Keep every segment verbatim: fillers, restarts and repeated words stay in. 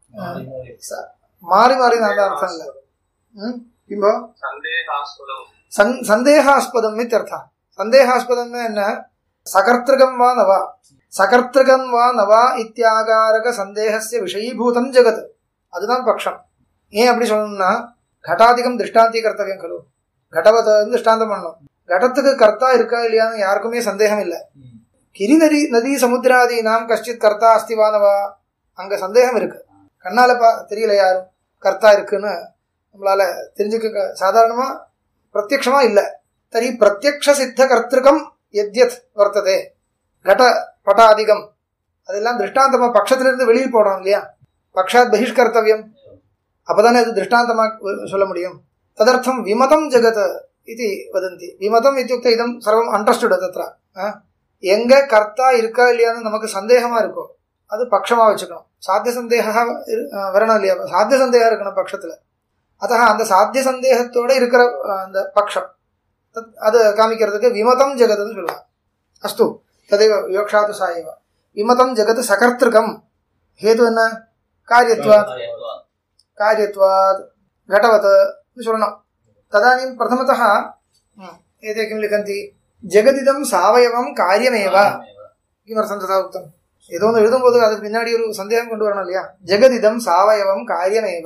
மாறி மாறி நல்ல அர்த்தம் இல்ல. किं भो सन्देहास्पदम् इत्यर्थः. सन्देहास्पदम् என்ன सकर्तृकं वा न वा सकर्तृकं वा न वा इत्याकारक सन्देहस्य विषयीभूतं जगत् அதுதான் பட்சம். ஏன் அப்படி சொல்லணும்னா घटादिकं दृष्टान्ती कर्तव्यं खलु. घटवत् दृष्टान्तं பண்ணணும். घटத்துக்கு கர்த்தா இருக்கா இல்லையான்னு யாருக்குமே சந்தேகம் இல்லை. கிரி நதி நதி சமுத்திராதி நாம் கஷ்டித் கர்த்தா அஸ்தி வா ந வா அங்க சந்தேகம் இருக்கு. கண்ணால பா தெரியல யாரும் கர்த்தா இருக்குன்னு நம்மளால தெரிஞ்சுக்க சாதாரணமா பிரத்யக்ஷமா இல்லை. தரி பிரத்யக்ஷ சித்த கர்த்திருக்கம் எத்யத் வர்த்ததே கட பட்டாதிகம் அதெல்லாம் திருஷ்டாந்தமா பட்சத்திலிருந்து வெளியில் போடணும் இல்லையா. பக்ஷாத் பகிஷ்கர்த்தவியம். அப்பதானே அது திருஷ்டாந்தமா சொல்ல முடியும். ததர்த்தம் விமதம் ஜெகத் இது வதந்தி. விமதம் இத்தியுக்த இதம் சர்வம் அண்டர்ஸ்டுட். தத்ர எங்க கர்த்தா இருக்கா இல்லையான்னு நமக்கு சந்தேகமா இருக்கோ அது பட்சமா வச்சுக்கணும். சாத்திய சந்தேக வரணும் இல்லையா. சாத்திய சந்தேகம் இருக்கணும் பட்சத்துல. அத்த அந்த சாத்திய சந்தேகத்தோட இருக்கிற அந்த பட்சம் அது காமிக்கிறதுக்கு விமதம் ஜெகத்னு சொல்லலாம். அஸ்து ததைவ விவக்ஷாது சாயவ. விமதம் ஜெகத் சகர்த்திருக்கம். ஹேது என்ன காரியத்வாத். காரியத்வாத் घटवत् சொல்லணும். तदानीं प्रथमतः एते किं लिखन्ति जगदिदं सावयवं कार्यमेव. किमर्थं तथा उक्तं ஏதோ ஒன்று எழுதும்போது அதுக்கு பின்னாடி ஒரு சந்தேகம் கொண்டு வரணும் இல்லையா. ஜெகதிதம் சாவயவம் காரியமேவ.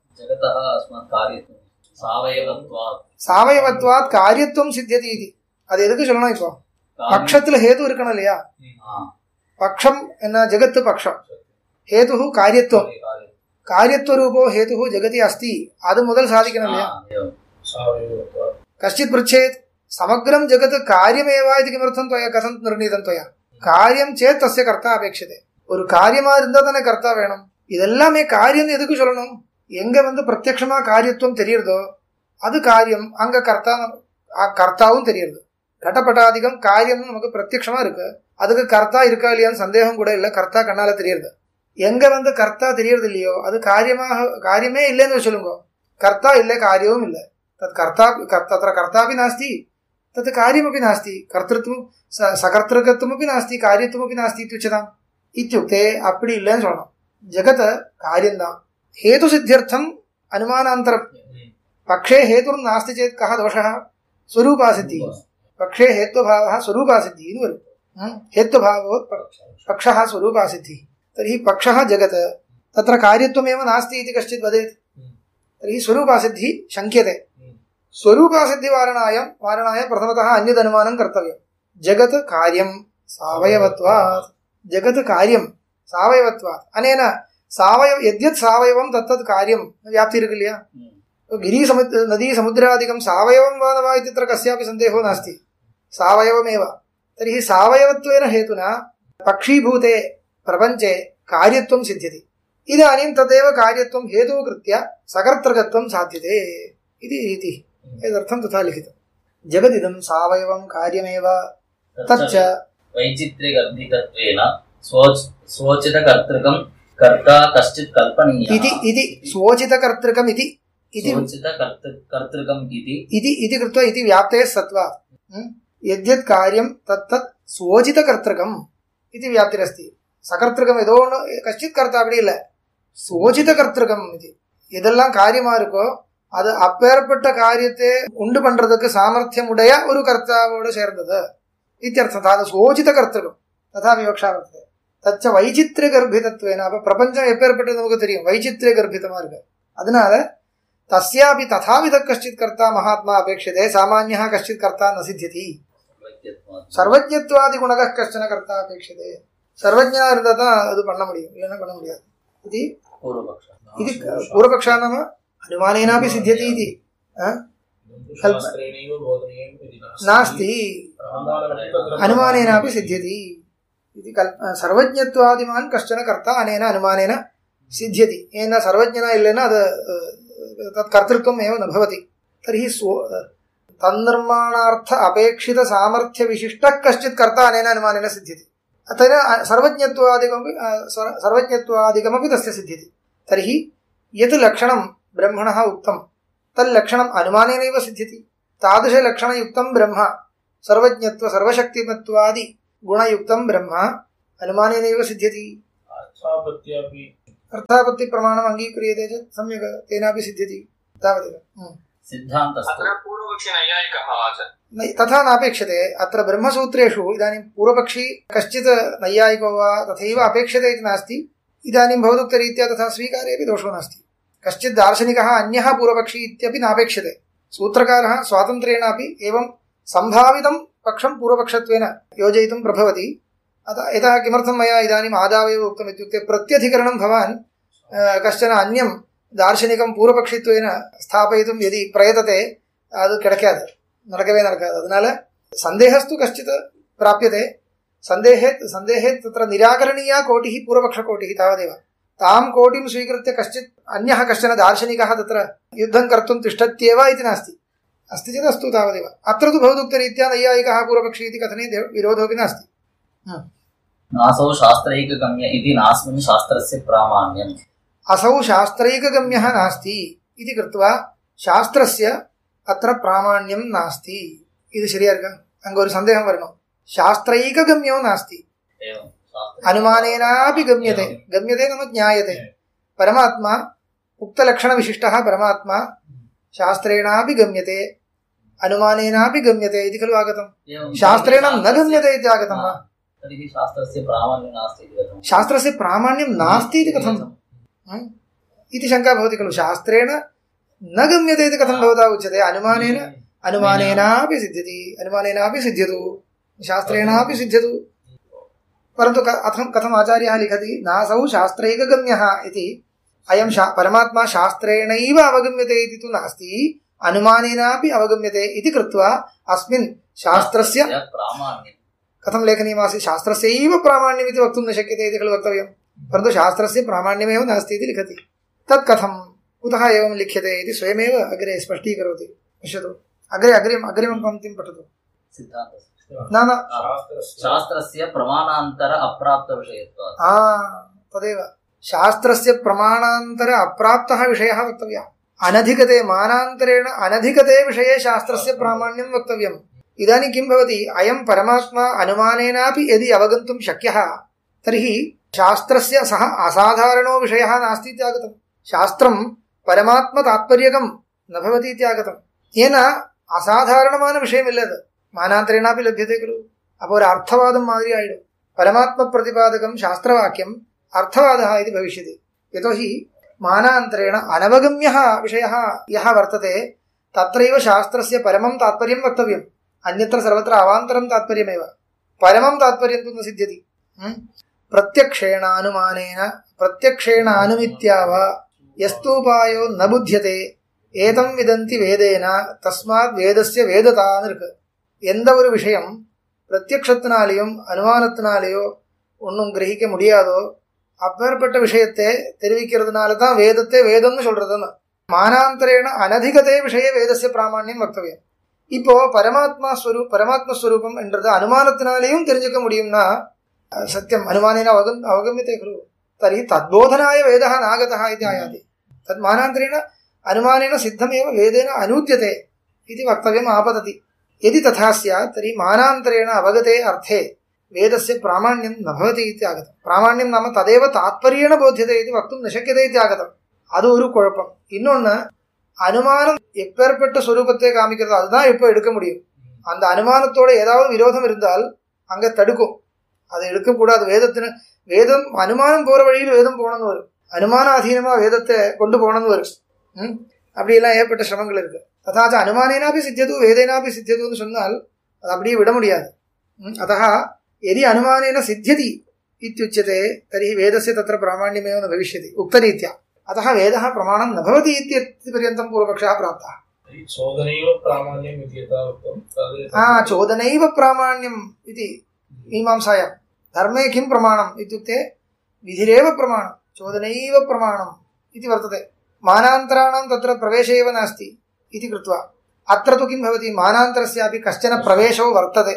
சாவயவத்வாத் காரியத்துவம் சித்தியதி இது. அது எதுக்கு சொல்லணும்? இப்போ பட்சத்துல ஹேது இருக்கணும் இல்லையா. பக்ஷம் என்ன ஜெகத்து பக்ஷம். ஹேது காரியத்துவம். காரியத்வரூபோ ஹேது ஜெகதி அஸ்தி. அது முதல் சாதிக்கணும் இல்லையா. கஷ்டித் பृच्छेत् समग्रं जगत् कार्यमेव इति किमर्थं त्वया कथं निर्णीतं त्वया. காரியம் சேத் தஸ்ய கர்த்தா அபேட்சதே. ஒரு காரியமா இருந்தா தானே கர்த்தா வேணும். இதெல்லாமே காரியம் எதுக்கு சொல்லணும்? எங்க வந்து பிரத்யக்ஷமா காரியத்துவம் தெரியுறதோ அது காரியம். அங்க கர்த்தா கர்த்தாவும் தெரியுது. கடப்பட்டாதிகம் காரியம் நமக்கு பிரத்யக்ஷமா இருக்கு. அதுக்கு கர்த்தா இருக்கா இல்லையான்னு சந்தேகம் கூட இல்லை. கர்த்தா கண்ணால தெரியுது. எங்க வந்து கர்த்தா தெரியறது இல்லையோ அது காரியமாக காரியமே இல்லைன்னு சொல்லுங்க. கர்த்தா இல்லை காரியமும் இல்லை. तत् कर्ता तत्र कर्तापि नास्ति तत् कार्यमपि नास्ति. कर्तृत्वं सकर्तृकत्वमपि नास्ति कार्यत्वमपि नास्ति इत्युच्यताम्. इत्युक्ते அப்படி இல்லைன்னு சொல்லணும். ஜெகத் காரியம்தான். हेतु सिद्ध्यर्थम् अनुमानान्तरं पक्षे हेतुर् नास्ति चेत् कः दोषः? स्वरूपासिद्धिः. पक्षे हेत्वभावः स्वरूपासिद्धिः इति वदति. हेत्वभावो पक्षः स्वरूपासिद्धिः. तर्हि पक्षः जगत् तत्र कार्यत्वमेव नास्ति इति कश्चित् वदेत्. तर्हि स्वरूपासिद्धिः शङ्क्यते. स्वरूपासिद्धि वारणाय वारणाय प्रथमतः अन्यदनुमानं कर्तव्यं. जगत् कार्यं सावयवत्वात्. जगत् कार्यं सावयवत्वात्. अनेन सावयव यद्यत् सावयवं तत्तत् कार्यं व्याप्तिर्किल्य. गिरि समुद्र नदी समुद्रादिकं सावयवं वा न वा इत्यत्र कस्यापि सन्देहो नास्ति. सावयवमेव. तर्हि सावयवत्वेन हेतुना पक्षीभूते प्रपञ्चे कार्यत्वं सिद्ध्यति. इदानीं तदेव कार्यत्वं हेतुः कृत्य सकर्तृकत्वं साध्यते इति रीतिः. एतदर्थं तथा लिखितं. जगदिदं सावयवं कार्यमेव. तच्च वैचित्र्यगर्भितत्वेन स्वोचितकर्तृकं कर्ता कश्चित् कल्पनीयः इति इति स्वोचितकर्तृकम् इति इति स्वोचितकर्तृकम् इति इति इति कृत्वा इति व्याप्तेः सत्त्वात् यद्यत् कार्यं तत्तत् स्वोचितकर्तृकम् इति व्याप्तिरस्ति. सकर्तृकम् ஏதோ கஷ்டித் கர்த்தா அப்படி இல்லை. சுவோச்சிதகர்த்திருக்கம் இது. இதெல்லாம் காரியமா இருக்கோ அது அப்பேற்பட்ட காரியத்தை உண்டு பண்றதுக்கு சாமர்த்தியம் உடைய ஒரு கர்த்தாவோடு சேர்ந்தது இத்தியர்த்தம். அது சுவோச்சித கர்த்திருக்கம் ததா விவக்ஷா வர்த்தது. தச்ச வைச்சித்ரிய கர்ப்பிதத்துவேன. அப்ப பிரபஞ்சம் எப்பேற்பட்டது நமக்கு தெரியும். வைச்சித்ரிய கர்ப்பிதமா இருக்கு. அதனால தஸ்யாபி ததாவித கஷ்டித் கர்த்தா மகாத்மா அபேட்சதே. சாமான்யः கஷ்டித் கர்த்தா ந சித்தியதி. சர்வஜ்ஞத்வாதி குணகः கஷ்டன கர்த்தா அபேட்சதே. சர்வஜ்ஞா இருந்தா தான் அது பண்ண முடியும், இல்லைன்னா பண்ண முடியாது. இது இது பூர்வபக்ஷா நாம अनुमानेनापि सिद्ध्यति इति नास्ति. अनुमानेनापि सिद्ध्यति इति सर्वज्ञत्वादिमान् कश्चन कर्ता अनेन अनुमानेन सिद्ध्यति. येन सर्वज्ञना इल्लेन तत् कर्तृत्वम् एव न भवति. तर्हि तन्निर्माणार्थ अपेक्षित सामर्थ्य विशिष्टः कश्चित् कर्ता अनेन अनुमानेन सिद्ध्यति. अतः सर्वज्ञत्वादिकमपि सर्वज्ञत्वादिकमपि तस्य सिद्ध्यति. तर्हि यत् लक्षणं ब्रह्मणः उक्तं तल्लक्षणम् अनुमानेनैव सिद्ध्यति. तादृशलक्षणयुक्तं ब्रह्म सर्वज्ञत्व सर्वशक्तिमत्वादि गुणयुक्तं ब्रह्म अनुमानेनैव सिद्ध्यति. अर्थापत्तिप्रमाणम् अङ्गीक्रियते चेत् सम्यक् तेनापि सिद्ध्यति तावदेव। तथा नापेक्षते। अत्र ब्रह्मसूत्रेषु इदानीं पूर्वपक्षी कश्चित् नैयायिको वा तथैव अपेक्षते इति नास्ति। इदानीं भवदुक्तरीत्या तथा स्वीकारे अपि दोषो नास्ति। कश्चित् दार्शनिकः अन्यः पूर्वपक्षी इत्यपि नापेक्षते। सूत्रकारः स्वातन्त्र्येणापि एवं सम्भावितं पक्षं पूर्वपक्षत्वेन योजयितुं प्रभवति। अतः यतः किमर्थं मया इदानीम् आदावेव उक्तम् इत्युक्ते प्रत्यधिकरणं भवान् कश्चन अन्यं दार्शनिकं पूर्वपक्षित्वेन स्थापयितुं यदि प्रयतते அது கிடைக்காது, நடக்கவே நடக்காது. அதனால சந்தேகஸ்து கஷ்டித் பிராப்யते, சந்தேகே சந்தேகே தத்ர நிராகरणीया कोटिः पूर्वपक्षकोटिः तावदेव। तां कोटिं स्वीकृत्य कश्चित् अन्यः कश्चन दार्शनिकः तत्र युद्धं कर्तुं तिष्ठत्येव इति नास्ति। अस्ति चेत् अस्तु तावदेव। अत्र तु भवदुक्तरीत्या नैयायिकः पूर्वपक्षी इति कथने विरोधोऽपि नास्ति। नासौ शास्त्रैकगम्य इति नास्मिन् शास्त्रस्य प्रामाण्यम्। असौ शास्त्रैकगम्यः नास्ति इति कृत्वा शास्त्रस्य अत्र प्रामाण्यं नास्ति। இது சரியா இருக்கா? அங்க ஒரு சந்தேகம் வரணும். शास्त्रैकगम्यो नास्ति, अनुमानेनापि गम्यते। गम्यते नाम ज्ञायते। परमात्मा उक्तलक्षणविशिष्टः परमात्मा शास्त्रेणापि गम्यते, अनुमानेनापि गम्यते इति खलु आगतम्। शास्त्रेण न गम्यते इति आगतं वा? शास्त्रस्य प्रामाण्यं नास्ति इति कथम् इति शङ्का भवति खलु। शास्त्रेण न गम्यते इति कथं भवता उच्यते? अनुमानेन अनुमानेनापि सिद्ध्यति, अनुमानेनापि सिद्ध्यतु, शास्त्रेणापि सिद्ध्यतु। परन्तु कथं कथम् आचार्यः लिखति? नासौ शास्त्रैकगम्यः इति। अयं परमात्मा शास्त्रेणैव अवगम्यते इति तु नास्ति, अनुमानेनापि अवगम्यते इति कृत्वा अस्मिन् शास्त्रस्य कथं लेखनीयमासीत्? शास्त्रस्यैव प्रामाण्यम् इति वक्तुं न शक्यते इति खलु वक्तव्यं। परन्तु शास्त्रस्य प्रामाण्यमेव नास्ति इति लिखति। तत् कथं, कुतः एवं लिख्यते इति स्वयमेव अग्रे स्पष्टीकरोति। पश्यतु, अग्रे अग्रिम अग्रिमं पङ्क्तिं पठतु। न न शास्त्रस्य प्रमाणान्तर अप्राप्त विषयत्वात्। हा, तदेव शास्त्रस्य प्रमाणान्तर अप्राप्तः विषयः वक्तव्यः। अनधिगते मानान्तरेण अनधिगते विषये शास्त्रस्य प्रामाण्यं वक्तव्यम्। इदानीं किं भवति? अयं परमात्मा अनुमानेनापि यदि अवगन्तुं शक्यः तर्हि शास्त्रस्य सः असाधारणो विषयः नास्ति इत्यागतम्। शास्त्रं परमात्मतात्पर्यकं न भवति इत्यागतम्। येन असाधारणमानविषयमिल्लद् मानान्तरेणापि लभ्यते खलु। अपो ओरु अर्थवादं मादिरि आयिडुम्। परमात्मप्रतिपादकं शास्त्रवाक्यम् अर्थवादः इति भविष्यति। यतोहि मानान्तरेण अनवगम्यः विषयः यः वर्तते तत्रैव शास्त्रस्य परमं तात्पर्यं वक्तव्यम्। अन्यत्र सर्वत्र अवान्तरं तात्पर्यमेव, परमं तात्पर्यं तु न सिद्ध्यति। प्रत्यक्षेण अनुमानेन प्रत्यक्षेण अनुमित्या वा यस्तूपायो न बुध्यते ஏதம் விதந்தி வேதேன தஸ்மாத் வேதஸ்ய வேததான்னு இருக்கு. எந்த ஒரு விஷயம் பிரத்யக்ஷத்தினாலேயும் அனுமானத்தினாலேயோ ஒன்றும் கிரகிக்க முடியாதோ அப்பேற்பட்ட விஷயத்தை தெரிவிக்கிறதுனால தான் வேதத்தை வேதம்னு சொல்றதுன்னு. மானாந்தரேன அனதிகதே விஷய வேதஸ்ய பிராமாண்யம் வக்தவியம். இப்போ பரமாத்மா ஸ்வரூ பரமாத்மஸ்வரூபம் என்றது அனுமானத்தினாலேயும் தெரிஞ்சுக்க முடியும்னா சத்தியம் அனுமானேன அவகம் அவகமியதே खलु तर्हि तद्बोधनाय वेदः नागतः इति आयाति. तद् मानान्तरेण अनुमानेन सिद्धमेव वेदेन अनूद्यते इति वक्तव्यम् आपतति. यदि तथा स्यात् तर्हि मानान्तरेण अवगते अर्थे वेदस्य प्रामाण्यं न भवति इति आगतम्. प्रामाण्यं नाम तदेव तात्पर्येण बोध्यते इति वक्तुं न शक्यते इति आगतम्. அது ஒரு குழப்பம். இன்னொன்று, அனுமானம் எப்பேற்பட்ட ஸ்வரூபத்தை காமிக்கிறது அதுதான் இப்போ எடுக்க முடியும். அந்த அனுமானத்தோட ஏதாவது விரோதம் இருந்தால் அங்கே தடுக்கும், அதை எடுக்கக்கூடாது. வேதத்தின வேதம் அனுமானம் போகிற வழியில் வேதம் போகணும்னு வரும், அனுமான அதீனமாக வேதத்தை கொண்டு போகணும்னு வரும். ம் அப்படியெல்லாம் ஏற்பட்ட சிரமங்கள் இருக்குது. ததாச்ச அனுமானேனாபி சித்தியது வேதேனாபி சித்தியதுன்னு சொன்னால் அது அப்படியே விட முடியாது. अतः यदि अनुमानेन सिद्ध्यति इत्युच्यते तर्हि वेदस्य तत्र प्रामाण्यमेव न भविष्यति उक्तरीत्या. अतः वेदः प्रमाणं न भवति इत्यपर्यन्तं पूर्वपक्षः प्राप्तः. चोदनैव प्रामाण्यम् इति यथा उक्तं हा चोदनैव प्रामाण्यम् इति मीमांसायां धर्मे किं प्रमाणम् इत्युक्ते विधिरेव प्रमाणं, चोदनैव प्रमाणम् इति वर्तते. मानान्तराणां तत्र प्रवेशः एव नास्ति इति कृत्वा अत्र तु किं भवति, मानान्तरस्यापि कश्चन प्रवेशो वर्तते.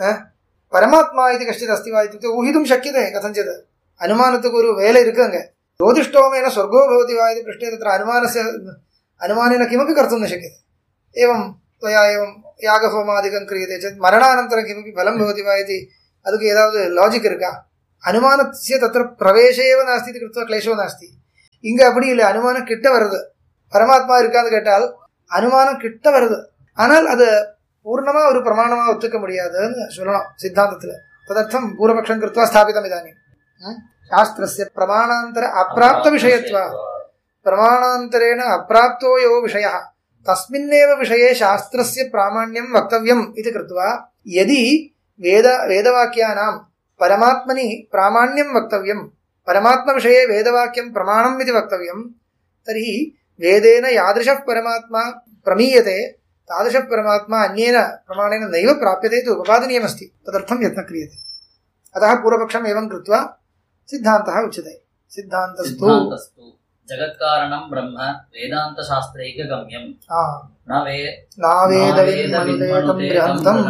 परमात्मा इति कश्चित् अस्ति वा इत्युक्ते ऊहितुं शक्यते कथञ्चित्. अनुमानतु गुरु वेले इरुक्कंग ज्योतिष्टोमेन स्वर्गो भवति वा इति पृष्टे तत्र अनुमानस्य अनुमानेन किमपि कर्तुं न शक्यते. एवं त्वया एवं यागहोमादिकं क्रियते चेत् मरणानन्तरं किमपि फलं भवति वा इति अदुक्कु एतावत् लाजिक् इरुक्का. अनुमानस्य तत्र प्रवेशे एव नास्ति इति कृत्वा क्लेशो नास्ति. இங்க அப்படி இல்லை, அனுமானம் கிட்ட வருது. பரமாத்மா இருக்கான்னு கேட்டால் அனுமானம் கிட்ட வருது, ஆனால் அது பூர்ணமா ஒரு பிரமாணமா ஒத்துக்க முடியாதுன்னு சொல்லணும் சித்தாந்தத்துல. ததர்த்தம் பூர்வபக்ஷம் கிருத்வா ஸ்தாபிதம் இதானி சாஸ்திரஸ்ய பிரமாணாந்தர அப்பிராப்த விஷயத்வா பிரமாணாந்தரேண அப்பிராப்தோ யோ விஷயः தஸ்மின்னேவ விஷயே சாஸ்திரஸ்ய பிராமாண்யம் வக்தவ்யம் இது கிருத்வா யதி வேத வேதவாக்கியானாம் பரமாத்மனி பிராமாண்யம் வக்தவ்யம் பரமாத்ம விஷயே வேதவாக்கியம் பிரமாணம் இது வக்தவ்யம் தர்हि வேதேன யாதृशः பரமாத்மா பிரमीयते तादृशः परमात्मा अन्येन प्रमाणेन नैव प्राप्यते इति उपपादनीयमस्ति। तदर्थं यत्नः क्रियते। अतः पूर्वपक्षम् एवं कृत्वा सिद्धान्तः उच्यते। सिद्धान्तस्तु जगत्कारणं ब्रह्म वेदान्तशास्त्रैकगम्यं न वे नावेदविन्मनुतेतं बृहन्तम्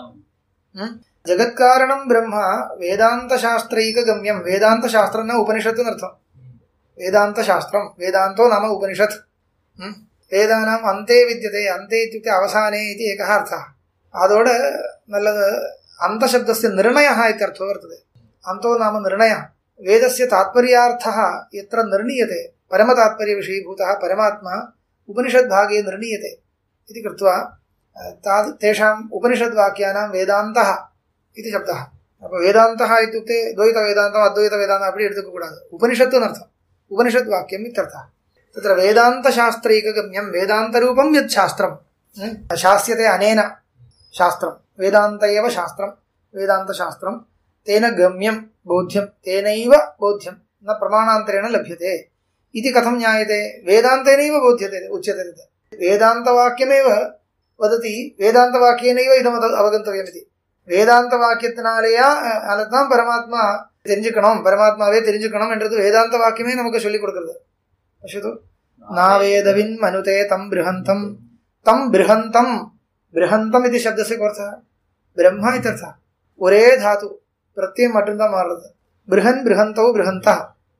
जगत्कारणं ब्रह्म वेदान्तशास्त्रैकगम्यं वेदान्तशास्त्रं न उपनिषत् अर्थं वेदान्तशास्त्रं वेदान्तो नाम उपनिषत् வேதானாம் அந்தே வித்தியதே அந்தே இत्युक्ते அவசானே இது एकः अर्थः அதோட நல்லது அந்த शब्दस्य निर्णयः इत्यर्थो वर्तते अंतो नाम निर्णयः वेदस्य तात्पर्यार्थः यत्र निर्णीयते परमतात्पर्यविषयीभूतः परमात्मा उपनिषद्भागे निर्णीयते इति कृत्वा तेषाम् उपनिषद्वाक्यानां वेदान्तः इति शब्दः அப்போ வேதாந்தः इत्युक्ते द्वैत वेदान्तम् अद्वैत वेदान्तम् அப்படி எடுத்துக்க கூடாது उपनिषत्तु अर्थम् उपनिषद्वाक्यम् इत्यर्थः तत्र वेदान्तशास्त्रैकगम्यं वेदान्तरूपं यत् शास्त्रं शास्यते अनेन शास्त्रं वेदान्त एव शास्त्रं वेदान्तशास्त्रं तेन गम्यं बोध्यं तेनैव बोध्यं न प्रमाणान्तरेण लभ्यते इति कथं ज्ञायते वेदान्तेनैव बोध्यते उच्यते तत् वेदान्तवाक्यमेव वदति वेदान्तवाक्येनैव इदम् अवगन्तव्यमिति வேதாந்தவாக்கியத்தினாலேயா அதுதான் பரமாத்மா தெரிஞ்சுக்கணும் பரமாத்மாவே தெரிஞ்சுக்கணும் என்றது வேதாந்த வாக்கியமே நமக்கு சொல்லிக் கொடுக்கிறது. पश्यतु नावेदविन् मनुते तं बृहन्तं तं बृहन्तं बृहन्तम् इति शब्दस्य अर्थः ब्रह्म इत्यर्थः ஒரே धातु प्रत्यय மட்டும்தான் மாறுது बृहन् बृहन्तौ बृहन्तः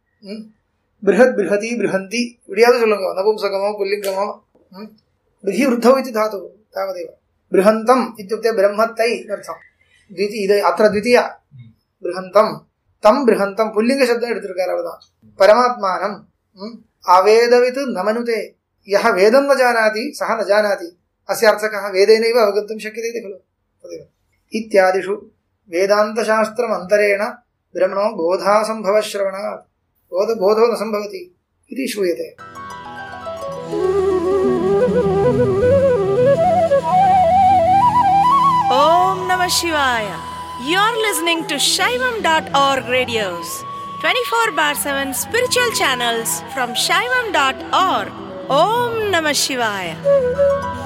बृहत् बृहति बृहन्ति இப்படியாவது சொல்லுங்க நபும்சகமோ புல்லிங்கமோ ब्रीहि वृद्धौ इति धातु तावदेव बृहन्तम् इत्युक्ते ब्रह्मत्यै अर्थं द्वितीय இது अत्र द्वितीय बृहन्तं तं बृहन्तं पुल्लिंग शब्दம் எடுத்திருக்கார் அவ்வளவுதான் परमात्मानं अवेदवित् न मनुते यः वेदं न जानाति सः न जानाति अस्य अर्थकः वेदेनैव अवगन्तुं शक्यते इति खलु तदेव इत्यादिषु वेदान्तशास्त्रम् अन्तरेण ब्रह्मणो बोधासम्भवश्रवणात् बोध बोधो न सम्भवति इति श्रूयते. Om Namah Shivaya. You're listening to Shaivam dot org radios. twenty-four bar seven spiritual channels from Shaivam dot org. Om Namah Shivaya.